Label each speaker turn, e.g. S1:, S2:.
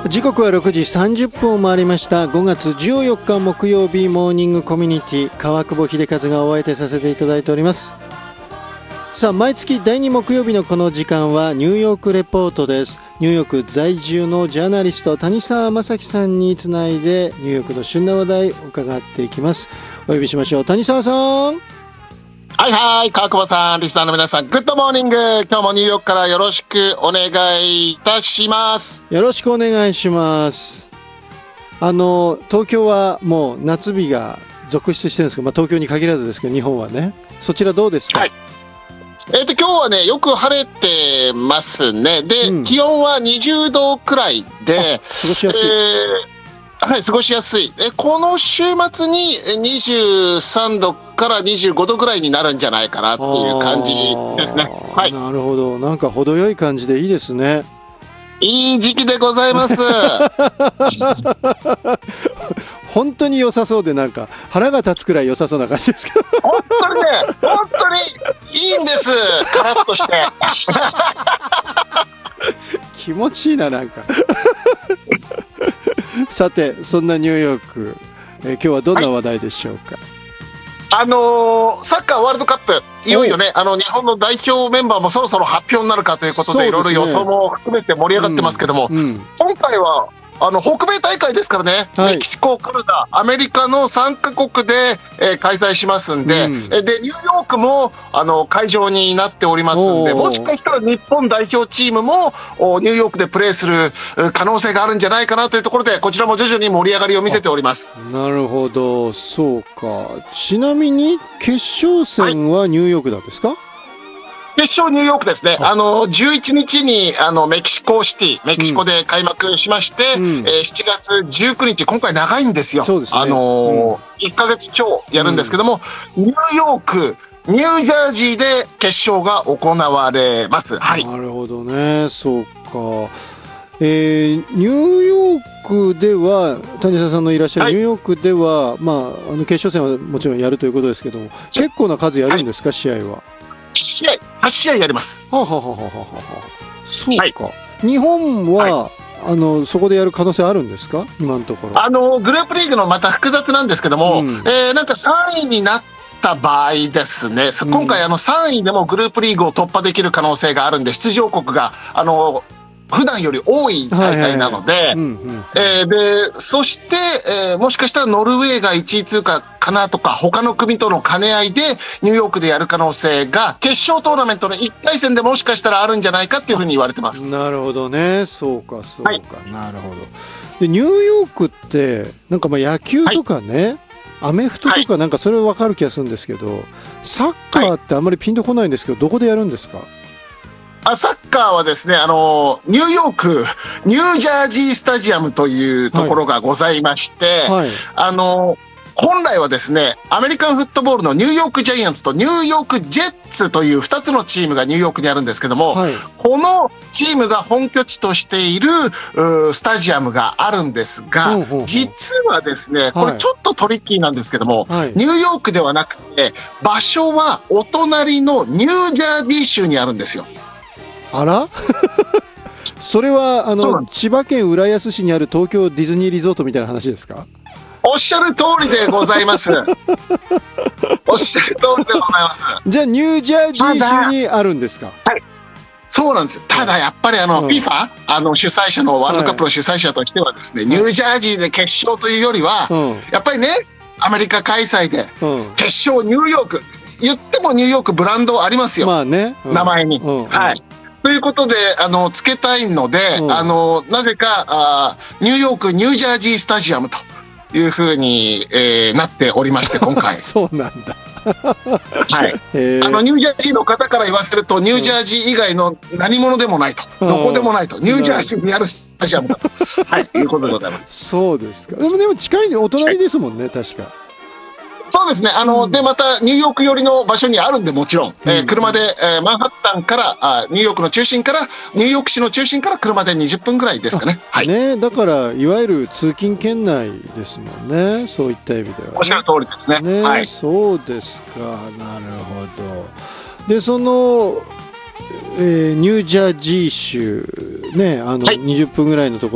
S1: 時刻は6時30分を回りました。5月14日木曜日、モーニングコミュニティ川久保秀和がお相手させていただいております。さあ、毎月第2木曜日のこの時間はニューヨークレポートです。ニューヨーク在住のジャーナリスト谷沢正樹さんにつないでニューヨークの旬な話題を伺っていきます。お呼びしましょう。谷沢さん。
S2: はいはい、川久保さん、リスナーの皆さん、グッドモーニング。今日もニューヨークからよろしくお願いいたします。
S1: よろしくお願いします。東京はもう夏日が続出してるんですけど、東京に限らずですけど、日本はね。そちらどうですか？
S2: はい。今日はね、よく晴れてますね。で、気温は20度くらいで、
S1: 過ごしやすい。
S2: はい、過ごしやすい。この週末に23度から25度ぐらいになるんじゃないかなっていう感じですね。はい。
S1: なるほど。なんか程よい感じでいいですね。
S2: いい時期でございます。
S1: 本当に良さそうで、なんか腹が立つくらい良さそうな感じですけど。
S2: 本当にね、本当にいいんです。カラッとして。
S1: 気持ちいいな、なんか。さて、そんなニューヨーク、今日はどんな話題でしょうか？
S2: サッカーワールドカップ、いよいよね、日本の代表メンバーもそろそろ発表になるかということで、いろいろ予想も含めて盛り上がってますけども、今回は、北米大会ですからね、
S1: はい、
S2: メキシコ、カナダ、アメリカの3カ国で、開催しますんで、で、ニューヨークも、会場になっておりますんで、もしかしたら日本代表チームも、ニューヨークでプレーする可能性があるんじゃないかなというところで、こちらも徐々に盛り上がりを見せております。
S1: なるほど、そうか。ちなみに、決勝戦はニューヨークなんですか？
S2: 決勝ニューヨークですね。11日に、メキシコシティ、メキシコで開幕しまして、7月19日、今回長いんですよ。
S1: そうですね。
S2: 1ヶ月超やるんですけども、ニューヨーク、ニュージャージーで決勝が行われます。はい。
S1: なるほどね。そうか。ニューヨークでは、谷沢さんのいらっしゃるニューヨークでは、決勝戦はもちろんやるということですけども、結構な数やるんですか、試合は。
S2: 8試合やります。
S1: そうか。日本は、そこでやる可能性あるんですか、今のところ。
S2: グループリーグのまた複雑なんですけども、なんか3位になった場合ですね、今回3位でもグループリーグを突破できる可能性があるんで、出場国が、普段より多い大会なので、そして、もしかしたらノルウェーが1位通過かなとか、他の組との兼ね合いでニューヨークでやる可能性が、決勝トーナメントの1回戦でもしかしたらあるんじゃないかっていうふうに言われてます。
S1: なるほどね。そうか、そうか。はい、なるほど。で、ニューヨークって、なんか野球とかね、アメフトとかなんかそれ分かる気がするんですけど、サッカーってあんまりピンとこないんですけど、どこでやるんですか？
S2: サッカーはですね、ニューヨーク、ニュージャージースタジアムというところがございまして、本来はですね、アメリカンフットボールのニューヨークジャイアンツとニューヨークジェッツという2つのチームがニューヨークにあるんですけども、このチームが本拠地としているスタジアムがあるんですが、実はですね、これちょっとトリッキーなんですけども、ニューヨークではなくて、場所はお隣のニュージャージー州にあるんですよ。
S1: あらそれは千葉県浦安市にある東京ディズニーリゾートみたいな話ですか？
S2: おっしゃる通りでございます。おっしゃる通りでございます。
S1: じゃあニュージャージー州にあるんですか？
S2: はい、そうなんです。ただやっぱりFIFA、主催者のワールドカップの主催者としてはですね、ニュージャージーで決勝というよりは、やっぱりね、アメリカ開催で決勝ニューヨーク、言ってもニューヨークブランドありますよ。
S1: まあね、
S2: 名前に。はい。ということで、つけたいので、なぜか、ニューヨーク、ニュージャージースタジアムというふうに、なっておりまして、今回。
S1: そうなんだ。
S2: はい。ニュージャージーの方から言わせると、ニュージャージー以外の何者でもないと。どこでもないと。ニュージャージーにあるスタジアムと。はい、いうことでございます。
S1: そうですか。でも近いお隣ですもんね、確か。
S2: そうですね。で、また、ニューヨーク寄りの場所にあるんで、もちろん。車で、マンハッタンから、ニューヨークの中心から、ニューヨーク市の中心から車で20分ぐらいですかね。はい。
S1: ね、だから、いわゆる通勤圏内ですもんね。そういった意味では、ね。
S2: おっしゃる通りですね。はい。
S1: そうですか。なるほど。で、ニュージャージー州、ね、20分ぐらいのところ